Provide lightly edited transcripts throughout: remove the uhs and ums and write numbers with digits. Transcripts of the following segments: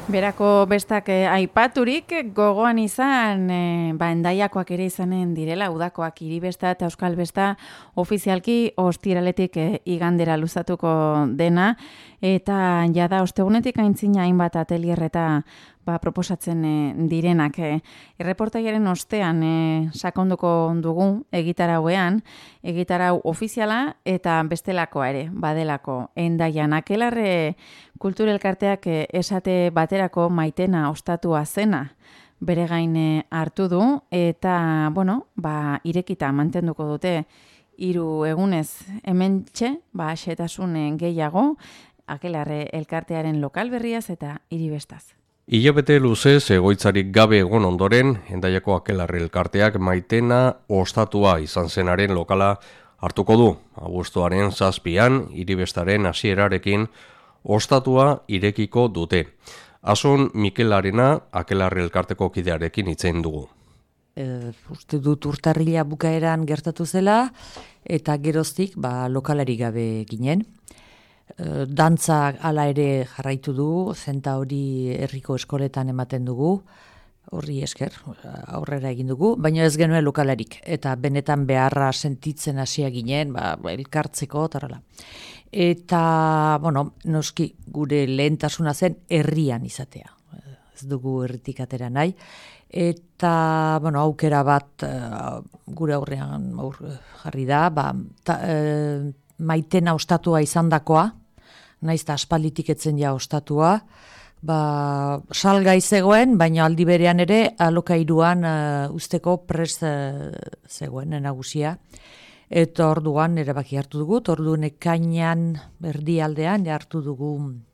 Berako bestak aipaturik gogoan izan, Hendaiakoak ere izanen direla, udakoak hiribesta eta euskal besta ofizialki ostiraletik igandera luzatuko dena, eta jada ostegunetik aintzina hainbat atelier eta proposatzen direnak. Erreportaiaren ostean sakonduko dugu egitarauean, egitarau ofiziala eta bestelakoa ere, badelako. Hendaian Akelarre kulturelkarteak esate baterako Maitena ostatua zena bere gain hartu du, eta, irekita mantenduko dute 3 egunez hementxe, xehetasun gehiago, Akelarre elkartearen lokal berriaz eta hiribestaz. Hilabete luzez egoitzarik gabe egon ondoren, Hendaiako Akelarre elkarteak Maitena ostatua izan zenaren lokala hartuko du. Abuztuaren 7an, hiribestaren hasierarekin ostatua irekiko dute. Ason Mikelarena Akelarre elkarteko kidearekin hitzein dugu. Uste dut urtarrila bukaeran gertatu zela, eta geroztik lokalari gabe ginen. Dantza hala ere jarraitu du, zenta hori herriko eskoletan ematen dugu, horri esker, aurrera egin dugu, baina ez genuen lokalarik, eta benetan beharra sentitzen hasia ginen, elkartzeko, tarala. Eta, noski gure lehentasuna zen herrian izatea, ez dugu herritik atera nahi, eta, aukera bat gure aurrean jarri da, Maitena ostatua izandakoa, naiz eta aspalditik etzen ja ostatua, salgai zegoen, baina aldi berean ere alokairuan usteko prest zegoen nagusia. Eta orduan erabaki hartu dugu, orduan ekainan erdialdean hartu dugu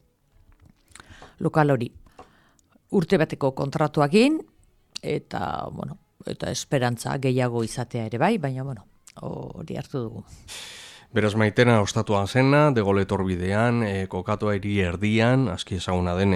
lokal hori. Urte bateko kontratuakin, eta esperantza gehiago izatea ere bai, baina hori hartu dugu. Beraz Maitena ostatuan zena, Degolletorbidean, kokatua hiri erdian, aski ezaguna den,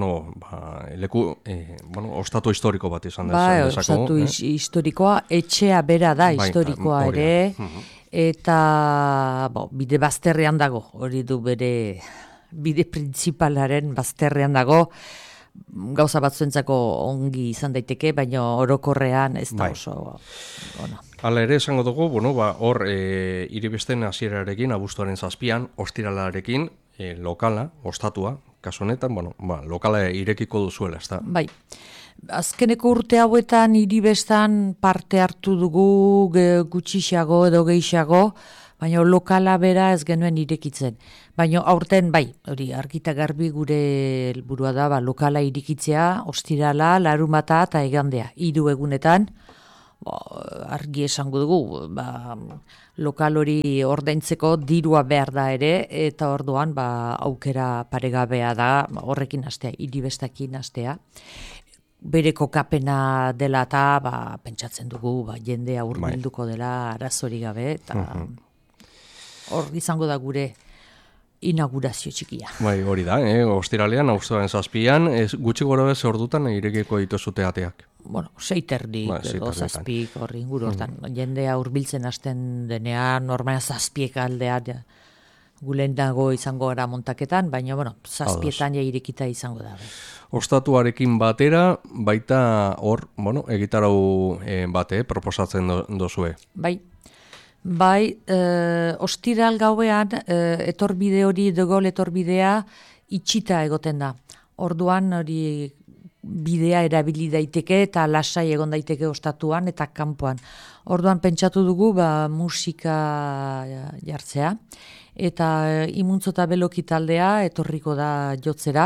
ostatu historiko bat izan da. Ostatu historikoa, etxea bera da historikoa ere, eta bide bazterrean dago, hori du bere bide printzipalaren bazterrean dago, gauza batzuentzako ongi izan daiteke, baina orokorrean ez da oso ona. Hala ere esango dugu, hor hiribesten hasierarekin, abuztuaren 7an, ostiralarekin, lokala, ostatua, kasu honetan, lokala irekiko duzuela, ez da? Bai, azkeneko urte hauetan hiribestan parte hartu dugu gutxixago edo gehiago, baina lokala bera ez genuen irekitzen. Baina aurten hori argita garbi gure helburua da, lokala irekitzea, ostirala, larunbata eta igandea, 3 egunetan, argi esango dugu, lokal hori ordaintzeko dirua behar da ere, eta orduan aukera paregabea da horrekin hastea, hiribestakin hastea. Bere kokapena dela eta pentsatzen dugu, jendea hurbilduko dela arazori gabe, eta hor izango da gure inaugurazio txikia. Hori da, ostiralean, abuztuaren 7an, gutxi gora bez ordutan irekiko dituzute ateak. 6:30 edo 7 horri inguru hortan. Jendea hurbiltzen hasten denean, normala 7 aldean, gulen dago izango gara montaketan, baina 7etan irekita izango da. Ostatuarekin batera, baita hor, egitarau bate, proposatzen dozue. Bai, ostiral gauean, etorbide hori, Degol etorbidea, itxita egoten da. Orduan hori bidea erabili daiteke eta lasai egon daiteke ostatuan eta kanpoan. Orduan pentsatu dugu musika jartzea, eta Imuntzo eta Beloki taldea etorriko da jotzera,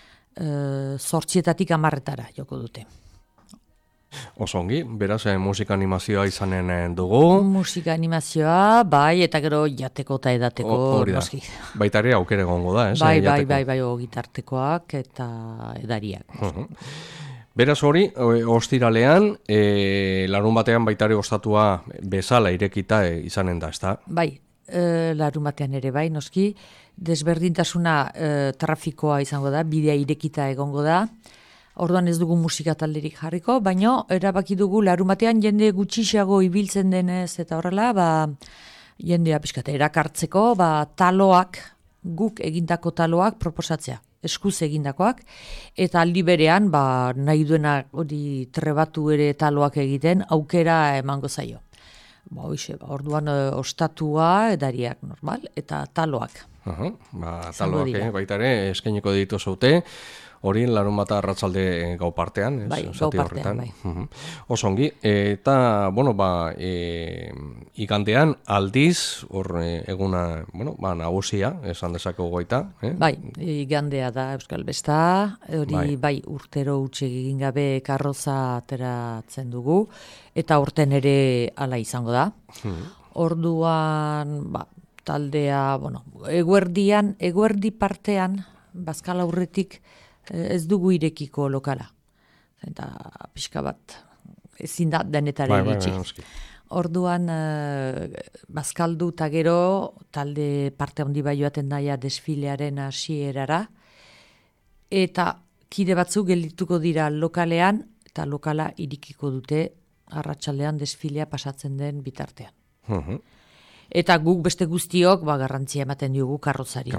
8:00 10:00 joko dute. Oso ongi, beraz, musika animazioa izanen dugu. Musika animazioa, eta gero jateko eta edateko. Noski. Baita ere aukera egongo da, ez? Bai, gitartekoak eta edariak. Beraz hori, ostiralean, larun batean baita ere ostatua bezala irekita izanen da, ez da? Bai, larun batean ere bai, noski. Desberdintasuna trafikoa izango da, bidea irekita egongo da. Orduan ez dugu musika talderik jarriko, baina erabaki dugu larunbatean jende gutxiago ibiltzen denez eta horrela, jendea pixkat erakartzeko, taloak, guk egindako taloak proposatzea. eskuz egindakoak, eta aldi berean, nahi duena hori trebatu ere taloak egiten, aukera emango zaio. Orduan ostatua edariak normal, eta taloak. Taloak, baita ere, eskainiko ditu zaute, hori larunbata arratsalde gau partean, bai, gau partean, bai. Osongi, eta, igandean aldiz, hor eguna, nagusia, esan dezako goita. Bai, igandea da Euskal Besta, hori bai urtero utxe egin gabe karroza ateratzen dugu, eta urten ere hala izango da. Orduan, taldea, eguerdi partean, Bazkal aurretik, ez dugu irekiko lokala. Eta pixka bat ezin da denetara iritsi. Orduan bazkaldu eta gero talde parte handi bai joaten daia desfilearen hasierara eta kide batzuk geldituko dira lokalean eta lokala irikiko dute arratsaldean desfilea pasatzen den bitartean. Eta guk beste guztiok garrantzia ematen diogu karrozari.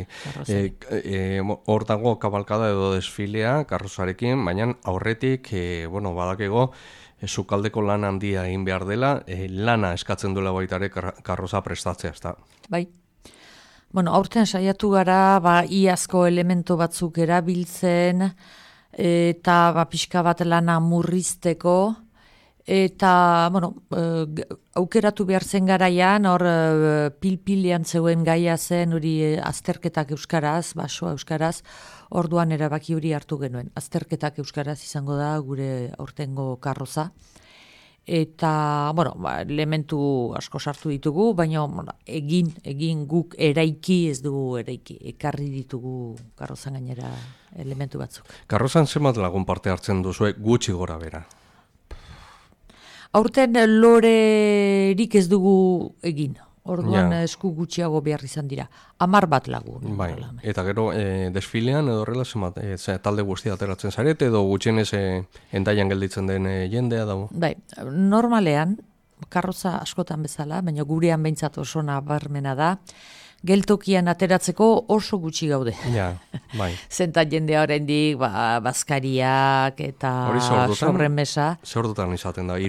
Hor dago kabalkada edo desfilea karrozarekin, baina aurretik, badakego, sukaldeko lan handia egin behar dela, lana eskatzen duela baita ere karroza prestatzea, ezta? Bai. Aurten saiatu gara, iazko elemento batzuk erabiltzen, eta pixka bat lana murrizteko, eta, aukeratu behar zen garaian, hor pilpilean zeuen gaia zen, hori azterketak euskaraz, basoa euskaraz, orduan erabaki hori hartu genuen. Azterketak euskaraz izango da gure aurtengo karroza. Eta, elementu asko sartu ditugu, baina egin guk eraiki ez dugu eraiki. Ekarri ditugu karrozan gainera elementu batzuk. Karrozan zenbat lagun parte hartzen duzu gutxi gora bera? Aurten lorerik ez dugu egin. Orduan esku gutxiago behar izan dira. 10 bat lagun. Bai. Eta gero desfilean edo horrela talde guztia ateratzen zarete edo gutxienez endaian gelditzen den jendea dago? Bai, normalean, karroza askotan bezala, baina gurean behintzat oso nabarmena da, geltokian ateratzeko oso gutxi gaude. Bai. Zenta jendea oraindik bazkariak eta sobremesa. Zer dutan izaten da?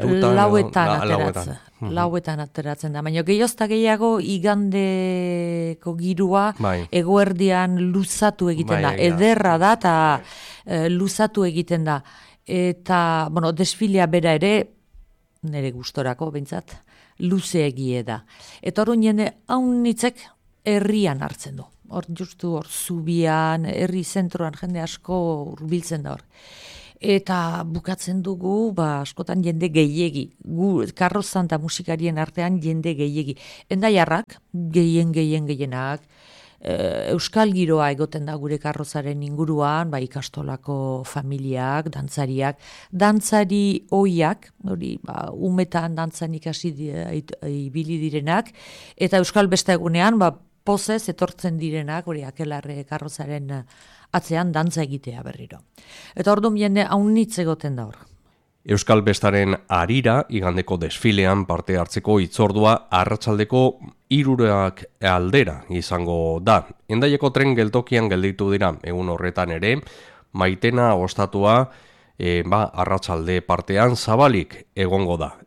Lauetan ateratzen da. Baina gehiozta gehiago igandeko girua eguerdian luzatu egiten da. Ederra da eta luzatu egiten da. Eta, desfilea bera ere, nire gustorako behintzat, luze egie da. Eta hori jende haunitzek herrian hartzen du. Hor zubian, herri zentroan jende asko hurbiltzen da hor. Eta bukatzen dugu, askotan jende gehiegi. Karrozan eta musikarien artean jende gehiegi. Endaiarrak, gehienak, euskal giroa egoten da gure karrozaren inguruan, ikastolako familiak, dantzariak, dantzari oiak, umetan dantzan ikasi ibili direnak, eta euskal besta egunean, pozez etortzen direnak, akelarre karrozaren atzean dantza egitea berriro. Eta orduan jende haunitz egoten da hor. Euskal Bestaren harira, igandeko desfilean parte hartzeko hitzordua arratsaldeko 3 aldera izango da. Endaiako tren geltokian gelditu dira egun horretan ere, Maitena ostatua arratsalde partean zabalik egongo da.